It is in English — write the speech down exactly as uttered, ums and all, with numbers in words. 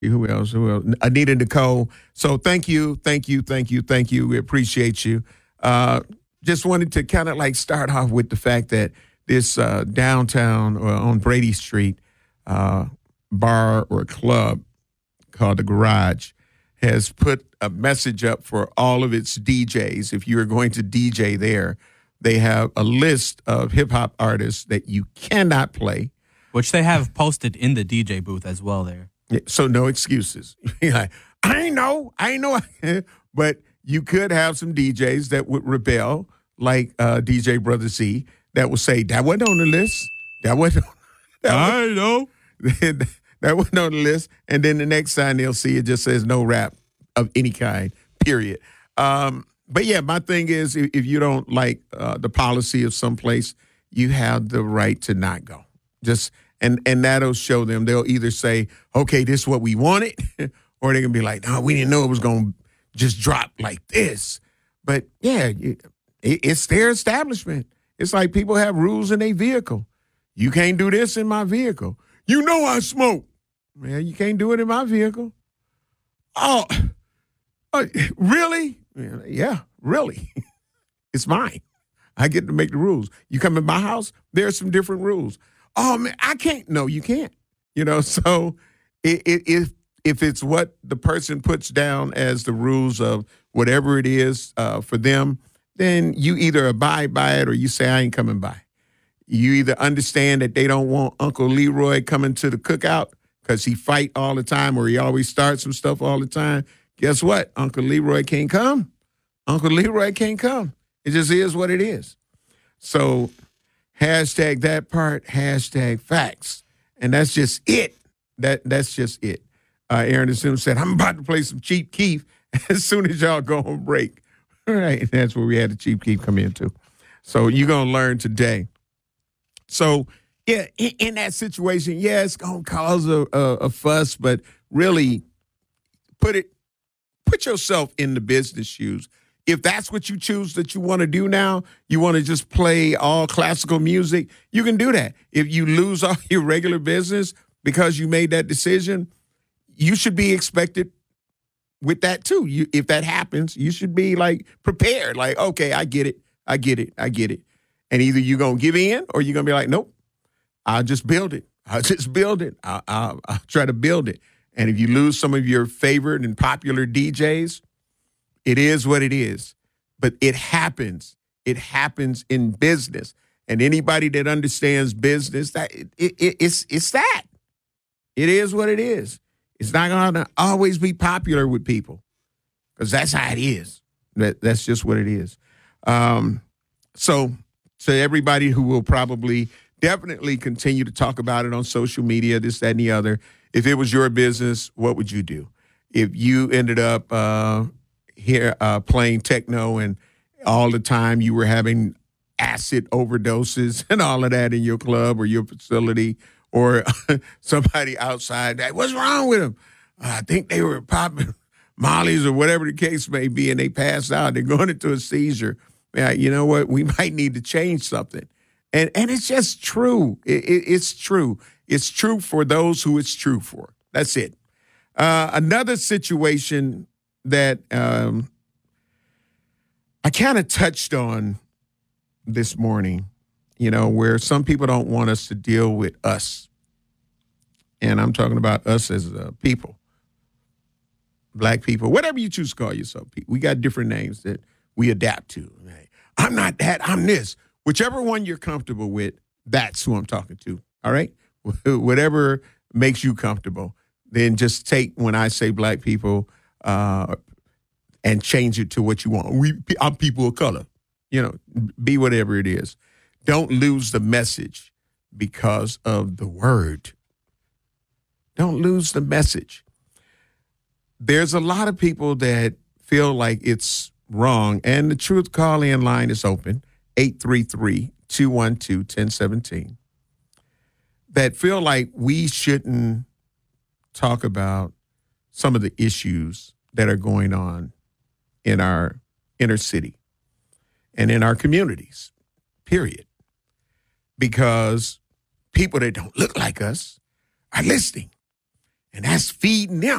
Who else? Who else? Anita Nicole. So thank you, thank you, thank you, thank you. We appreciate you. Uh, just wanted to kind of like start off with the fact that this uh, downtown or on Brady Street uh, bar or club called The Garage has put a message up for all of its D Js. If you are going to D J there, they have a list of hip-hop artists that you cannot play. Which they have posted in the D J booth as well there. So no excuses. Like, I ain't know, I ain't know. But you could have some D Js that would rebel, like uh, D J Brother Z, that would say, that wasn't on the list. That wasn't on, that I know. That wasn't on the list. And then the next time they'll see it just says no rap of any kind, period. Um, but yeah, my thing is if, if you don't like uh, the policy of some place, you have the right to not go. Just and and that'll show them. They'll either say, okay, this is what we wanted, or they're going to be like, no, we didn't know it was going to just drop like this. But yeah, it, it's their establishment. It's like people have rules in their vehicle. You can't do this in my vehicle. You know I smoke. Man, you can't do it in my vehicle. Oh, uh, really? Yeah, really. It's mine. I get to make the rules. You come in my house, there's some different rules. Oh, man, I can't. No, you can't. You know, so it, it, if if it's what the person puts down as the rules of whatever it is uh, for them, then you either abide by it or you say, I ain't coming by. You either understand that they don't want Uncle Leroy coming to the cookout because he fight all the time or he always starts some stuff all the time. Guess what? Uncle Leroy can't come. Uncle Leroy can't come. It just is what it is. So hashtag that part, hashtag facts. And that's just it. That That's just it. Uh, Aaron Assume said, I'm about to play some Chief Keef as soon as y'all go on break. All right. And that's where we had the Chief Keef come into. So you're going to learn today. So, yeah, in, in that situation, yeah, it's going to cause a, a, a fuss, but really put it, put yourself in the business shoes. If that's what you choose that you want to do now, you want to just play all classical music, you can do that. If you lose all your regular business because you made that decision, you should be expected with that too. You, if that happens, you should be like prepared. Like, okay, I get it. I get it. I get it. And either you're going to give in or you're going to be like, nope, I'll just build it. I'll just build it. I'll, I'll, I'll try to build it. And if you lose some of your favorite and popular D Js, it is what it is. But it happens. It happens in business. And anybody that understands business, that it, it, it's it's that. It is what it is. It's not going to always be popular with people because that's how it is. That, that's just what it is. Um, so to everybody who will probably definitely continue to talk about it on social media, this, that, and the other, if it was your business, what would you do? If you ended up uh, here uh, playing techno and all the time you were having acid overdoses and all of that in your club or your facility, or somebody outside, that, what's wrong with them? Uh, I think they were popping Molly's or whatever the case may be, and they passed out. They're going into a seizure. Yeah, you know what? We might need to change something. And and it's just true. It, it, it's true. It's true for those who it's true for. That's it. Uh, another situation that um, I kind of touched on this morning, you know, where some people don't want us to deal with us. And I'm talking about us as uh, people, black people, whatever you choose to call yourself. We got different names that we adapt to. Right? I'm not that, I'm this. Whichever one you're comfortable with, that's who I'm talking to, all right? Whatever makes you comfortable, then just take when I say black people uh, and change it to what you want. We, I'm people of color, you know, be whatever it is. Don't lose the message because of the word. Don't lose the message. There's a lot of people that feel like it's wrong, and the Truth Call-In line is open, eight three three, two one two, one zero one seven, that feel like we shouldn't talk about some of the issues that are going on in our inner city and in our communities, period. Because people that don't look like us are listening, and that's feeding them.